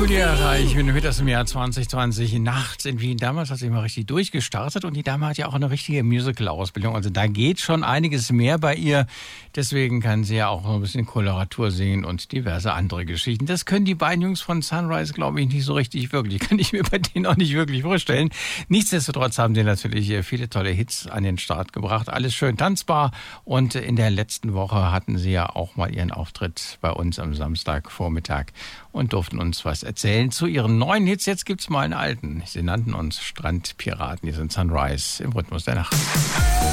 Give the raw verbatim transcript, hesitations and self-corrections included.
Julia Reich, wenn du mittags im Jahr zwanzig zwanzig nachts in Wien. Damals hat sie mal richtig durchgestartet und die Dame hat ja auch eine richtige Musical-Ausbildung. Also da geht schon einiges mehr bei ihr. Deswegen kann sie ja auch noch ein bisschen Koloratur singen und diverse andere Geschichten. Das können die beiden Jungs von Sunrise, glaube ich, nicht so richtig wirklich. Kann ich mir bei denen auch nicht wirklich vorstellen. Nichtsdestotrotz haben sie natürlich viele tolle Hits an den Start gebracht. Alles schön tanzbar. Und in der letzten Woche hatten sie ja auch mal ihren Auftritt bei uns am Samstagvormittag und durften uns was erzählen zu ihren neuen Hits. Jetzt gibt's mal einen alten. Sie nannten uns Strandpiraten. Die sind Sunrise im Rhythmus der Nacht.